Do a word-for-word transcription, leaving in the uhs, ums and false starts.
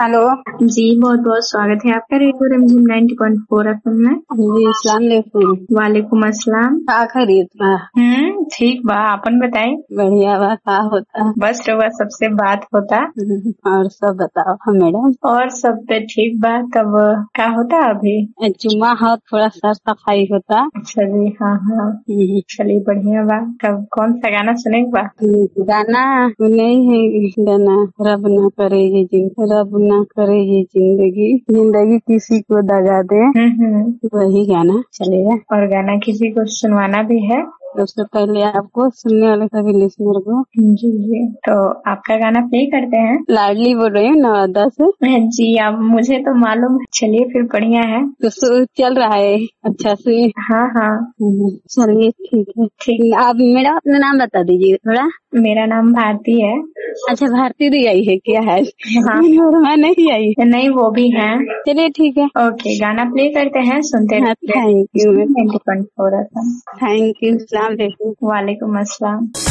Hello जी, बहुत बहुत स्वागत है आपका रेडियो रिमझिम नाइन्टी पॉइंट फोर एफएम में। जी अस्सलाम वालेकुम। वालेकुम अस्सलाम। का खरीद बा? हम्म ठीक बा, आपन बताई। बढ़िया बा। का होता? बस रउआ सबसे बात होता। और सब बताओ। हाँ मैडम। और सब पे ठीक बा। तब का होता अभी? जुम्मा हो, थोड़ा सर सफाई होता। अच्छा जी, हाँ हाँ, हम्म, चलिए बढ़िया बा। तब कौन सा गाना सुनेगा बा? गाना नहीं है। गाना रब ना करे ये जिंदगी, रब ना करे ये जिंदगी, जिंदगी किसी को दगा दे, हम्म हम्म वही गाना चलेगा। और गाना किसी को सुनवाना भी है? सबसे पहले आपको, सुनने वाले सभी लिसनर को। जी जी, तो आपका गाना प्ले करते हैं। लाडली बोल रही हूँ नवादा से। जी, अब मुझे तो मालूम है। चलिए फिर बढ़िया है। तो सु- चल रहा है अच्छा से। हाँ हाँ हम्म, चलिए ठीक है। ठीक। आप मैडम अपना नाम बता दीजिए थोड़ा। मेरा नाम भारती है। अच्छा, भारती दी आई है क्या है? हाँ मैं नहीं आई। नहीं, वो भी हैं। चलिए ठीक है। ओके, गाना प्ले करते हैं, सुनते हाँ, थैंक यू। रहिए। Thank you. सलाम वालेकुम। वालेकुम अस्सलाम।